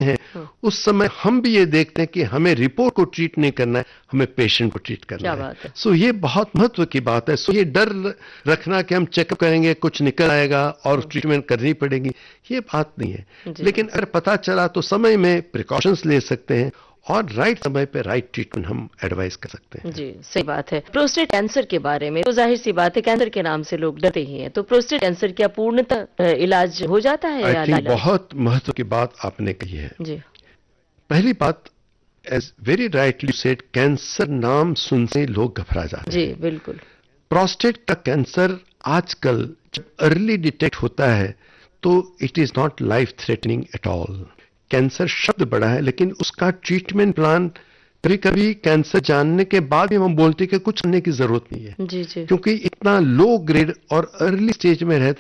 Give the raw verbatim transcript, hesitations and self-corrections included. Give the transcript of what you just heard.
हैं, उस समय हम भी ये देखते हैं कि हमें रिपोर्ट को ट्रीट नहीं करना है, हमें पेशेंट को ट्रीट करना है। है सो ये बहुत महत्व की बात है। सो ये डर रखना कि हम चेकअप करेंगे कुछ निकल आएगा और ट्रीटमेंट करनी पड़ेगी, ये बात नहीं है। लेकिन अगर पता चला तो समय में प्रिकॉशंस ले सकते हैं और राइट समय पे राइट ट्रीटमेंट हम एडवाइस कर सकते हैं। जी सही बात है। प्रोस्टेट कैंसर के बारे में तो जाहिर सी बात है, कैंसर के नाम से लोग डरते ही हैं, तो प्रोस्टेट कैंसर क्या पूर्णतः इलाज हो जाता है या आई थिंक बहुत महत्व की बात आपने कही है। जी पहली बात, as very rightly said, cancer नाम सुनते लोग घबरा जाते जी हैं। बिल्कुल। प्रोस्टेट का कैंसर आजकल जब अर्ली डिटेक्ट होता है तो it is not life threatening at all. Cancer शब्द बड़ा है लेकिन उसका ट्रीटमेंट प्लान कभी कभी कैंसर जानने के बाद भी हम बोलते हैं कि कुछ करने की जरूरत नहीं है, जी जी क्योंकि इतना लो ग्रेड और अर्ली स्टेज में रहता